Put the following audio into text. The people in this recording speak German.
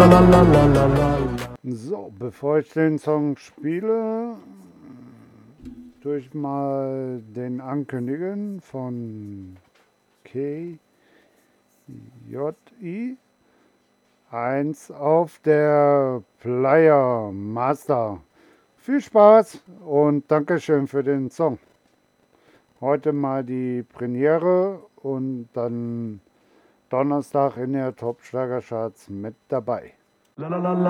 So, bevor ich den Song spiele, tue ich mal den ankündigen von KJI 1 auf der Player Master. Viel Spaß und Dankeschön für den Song. Heute mal die Premiere und dann Donnerstag in der Top-Schlagercharts mit dabei.